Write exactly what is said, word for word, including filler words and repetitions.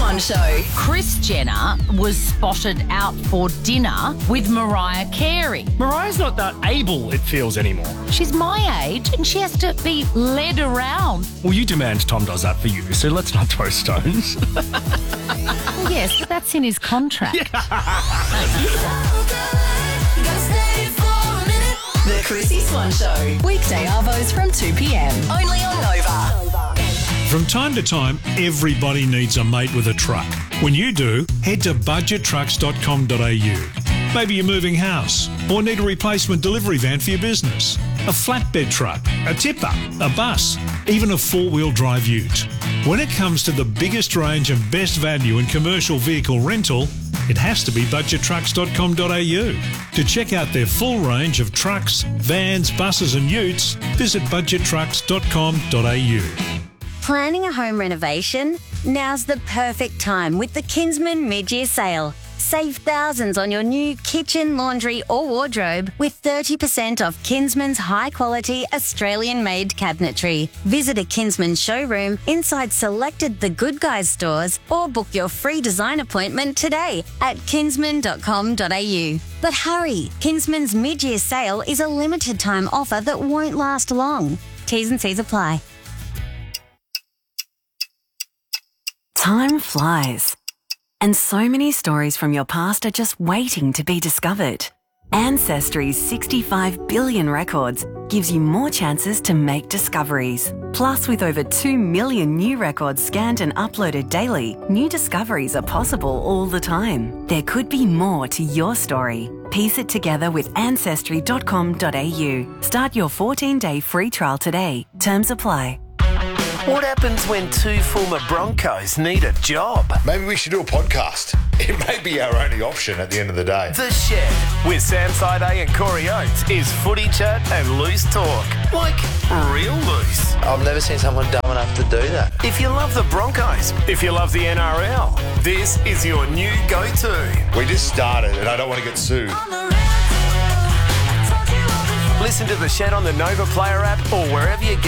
Swan Show. Kris Jenner was spotted out for dinner with Mariah Carey. Mariah's not that able, it feels, anymore. She's my age and she has to be led around. Well, you demand Tom does that for you, so let's not throw stones. Well, yes, but that's in his contract. The Chrissy Swan Show. Weekday arvos from two p.m. Only on Nova. From time to time, everybody needs a mate with a truck. When you do, head to budget trucks dot com dot a u. Maybe you're moving house or need a replacement delivery van for your business, a flatbed truck, a tipper, a bus, even a four-wheel drive ute. When it comes to the biggest range and best value in commercial vehicle rental, it has to be budget trucks dot com dot a u. To check out their full range of trucks, vans, buses and utes, visit budget trucks dot com dot a u. Planning a home renovation? Now's the perfect time with the Kinsman mid-year sale. Save thousands on your new kitchen, laundry or wardrobe with thirty percent off Kinsman's high-quality Australian-made cabinetry. Visit a Kinsman showroom inside selected The Good Guys stores or book your free design appointment today at kinsman dot com dot a u. But hurry, Kinsman's mid-year sale is a limited-time offer that won't last long. T's and C's apply. Time flies. And so many stories from your past are just waiting to be discovered. Ancestry's sixty-five billion records gives you more chances to make discoveries. Plus, with over two million new records scanned and uploaded daily, new discoveries are possible all the time. There could be more to your story. Piece it together with ancestry dot com dot a u. Start your fourteen-day free trial today. Terms apply. What happens when two former Broncos need a job? Maybe we should do a podcast. It may be our only option at the end of the day. The Shed with Sam Side and Corey Oates is footy chat and loose talk. Like, real loose. I've never seen someone dumb enough to do that. If you love the Broncos, if you love the N R L, this is your new go-to. We just started and I don't want to get sued. Listen to The Shed on the Nova Player app or wherever you get